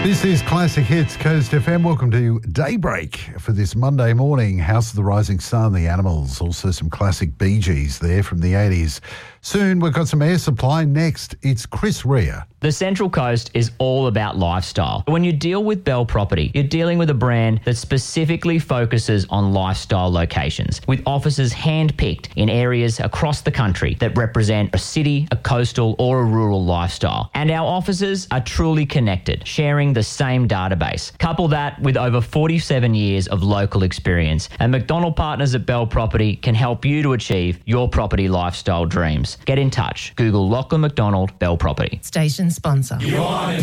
This is Classic Hits, Coast FM. Welcome to Daybreak for this Monday morning. House of the Rising Sun, The Animals, also some classic Bee Gees there from the 80s. Soon we've got some Air Supply. Next, it's Chris Rea. The Central Coast is all about lifestyle. When you deal with Bell Property, you're dealing with a brand that specifically focuses on lifestyle locations, with offices hand-picked in areas across the country that represent a city, a coastal or a rural lifestyle. And our offices are truly connected, sharing the same database. Couple that with over 47 years of local experience, and McDonald Partners at Bell Property can help you to achieve your property lifestyle dreams. Get in touch. Google Lachlan McDonald Bell Property. Station sponsor. You want it.